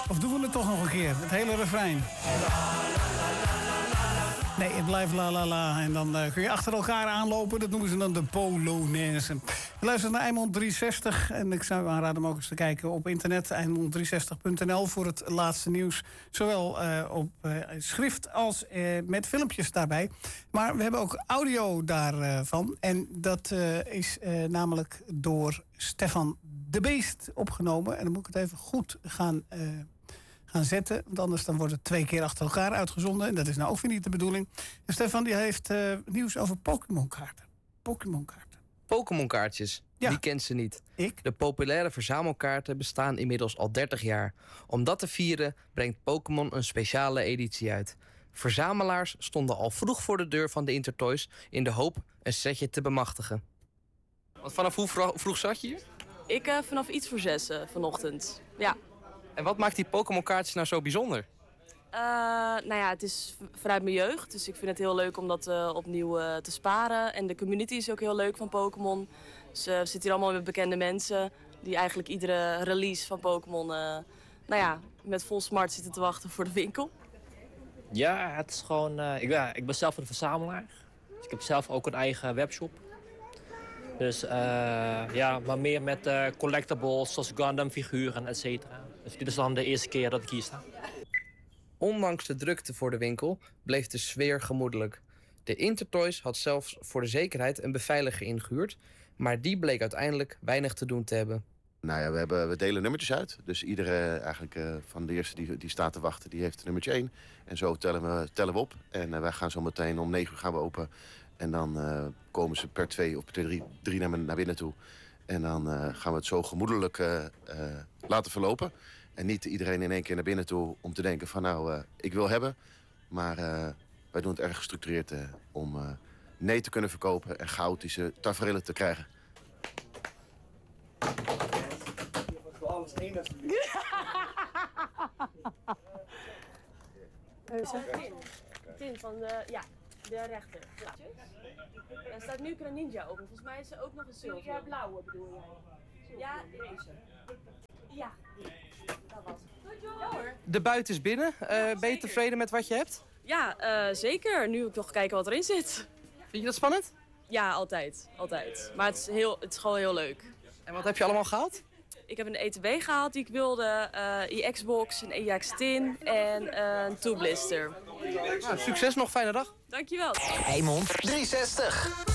Of doen we het toch nog een keer? Het hele refrein. Nee, het blijft la la la. En dan kun je achter elkaar aanlopen. Dat noemen ze dan de Polonaise. Je luistert naar Eimond 360. En ik zou u aanraden om ook eens te kijken op internet. Eimond360.nl voor het laatste nieuws. Zowel op schrift als met filmpjes daarbij. Maar we hebben ook audio daarvan. En dat is namelijk door Stefan de Beest opgenomen. En dan moet ik het even goed gaan zetten. Want anders dan wordt het 2 keer achter elkaar uitgezonden. En dat is nou ook weer niet de bedoeling. En Stefan die heeft nieuws over Pokémon-kaarten. Pokémon-kaartjes, Ja. Wie kent ze niet? Ik? De populaire verzamelkaarten bestaan inmiddels al 30 jaar. Om dat te vieren brengt Pokémon een speciale editie uit. Verzamelaars stonden al vroeg voor de deur van de Intertoys in de hoop een setje te bemachtigen. Want vanaf hoe vroeg zat je hier? Ik vanaf iets voor 6 vanochtend. Ja. En wat maakt die Pokémon-kaartjes nou zo bijzonder? Nou ja, het is vanuit mijn jeugd. Dus ik vind het heel leuk om dat opnieuw te sparen. En de community is ook heel leuk van Pokémon. Dus we zitten hier allemaal met bekende mensen. Die eigenlijk iedere release van Pokémon met vol smart zitten te wachten voor de winkel. Ja, het is gewoon... ik ben zelf een verzamelaar. Dus ik heb zelf ook een eigen webshop. Dus maar meer met collectibles zoals Gundam figuren, et cetera. Dus dit is dan de eerste keer dat ik hier sta. Ondanks de drukte voor de winkel bleef de sfeer gemoedelijk. De Intertoys had zelfs voor de zekerheid een beveiliger ingehuurd, maar die bleek uiteindelijk weinig te doen te hebben. Nou ja, we delen nummertjes uit. Dus iedere van de eerste die staat te wachten, die heeft nummertje 1. En zo tellen we op. En wij gaan zo meteen om 9 uur gaan we open. En dan komen ze per 2 of per 3 naar binnen toe. En dan gaan we het zo gemoedelijk laten verlopen. En niet iedereen in één keer naar binnen toe om te denken van ik wil hebben. Maar wij doen het erg gestructureerd om nee te kunnen verkopen en chaotische tafereelen te krijgen. Alles één Tin van de rechter. Ja. Er staat nu Greninja open. Volgens mij is er ook nog een zilver. Ja, blauwe bedoel jij? Ja, deze. Ja, dat was het. Ja, hoor. De buit is binnen. Ben je tevreden met wat je hebt? Ja, zeker. Nu wil ik nog kijken wat erin zit. Vind je dat spannend? Ja, altijd. Maar het is gewoon heel leuk. En wat heb je allemaal gehaald? Ik heb een ETB gehaald die ik wilde, EX-box, een EX-tin en een Two Blister. Succes nog, fijne dag. Dankjewel. Eimond 360.